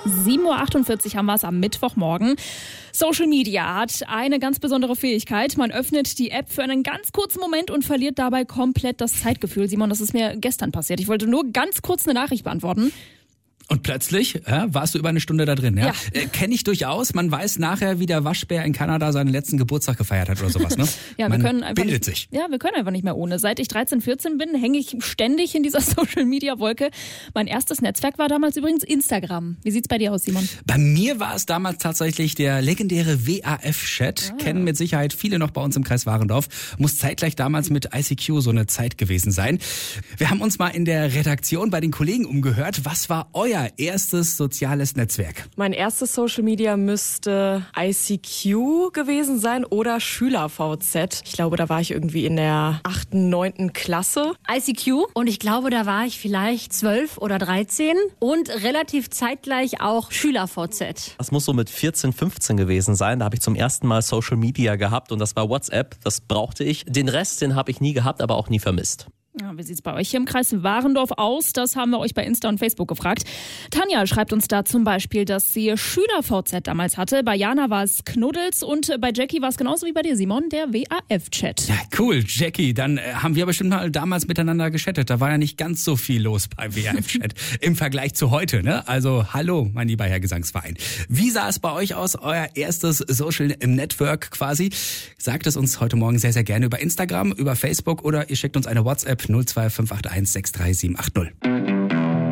7:48 Uhr haben wir es am Mittwochmorgen. Social Media hat eine ganz besondere Fähigkeit. Man öffnet die App für einen ganz kurzen Moment und verliert dabei komplett das Zeitgefühl. Simon, das ist mir gestern passiert. Ich wollte nur ganz kurz eine Nachricht beantworten. Und plötzlich warst du über eine Stunde da drin, ja? Ja. Kenne ich durchaus. Man weiß nachher, wie der Waschbär in Kanada seinen letzten Geburtstag gefeiert hat oder sowas, ne? Ja, Man wir können einfach bildet sich. Ja, wir können einfach nicht mehr ohne. Seit ich 13, 14 bin, hänge ich ständig in dieser Social-Media-Wolke. Mein erstes Netzwerk war damals übrigens Instagram. Wie sieht's bei dir aus, Simon? Bei mir war es damals tatsächlich der legendäre WAF-Chat. Kennen mit Sicherheit viele noch bei uns im Kreis Warendorf. Muss zeitgleich damals mit ICQ so eine Zeit gewesen sein. Wir haben uns mal in der Redaktion bei den Kollegen umgehört. Was war euer erstes soziales Netzwerk? Mein erstes Social Media müsste ICQ gewesen sein oder SchülerVZ. Ich glaube, da war ich irgendwie in der 8., 9. Klasse. ICQ und ich glaube, da war ich vielleicht 12 oder 13 und relativ zeitgleich auch SchülerVZ. Das muss so mit 14, 15 gewesen sein. Da habe ich zum ersten Mal Social Media gehabt und das war WhatsApp. Das brauchte ich. Den Rest, den habe ich nie gehabt, aber auch nie vermisst. Ja, wie sieht's bei euch hier im Kreis Warendorf aus? Das haben wir euch bei Insta und Facebook gefragt. Tanja schreibt uns da zum Beispiel, dass sie SchülerVZ damals hatte. Bei Jana war es Knuddels und bei Jackie war es genauso wie bei dir, Simon, der WAF-Chat. Ja, cool, Jackie. Dann haben wir bestimmt mal damals miteinander geschattet. Da war ja nicht ganz so viel los beim WAF-Chat im Vergleich zu heute, ne? Also, hallo, mein lieber Herr Gesangsverein. Wie sah es bei euch aus, euer erstes Social Network quasi? Sagt es uns heute Morgen sehr, sehr gerne über Instagram, über Facebook oder ihr schickt uns eine WhatsApp 02581 63780.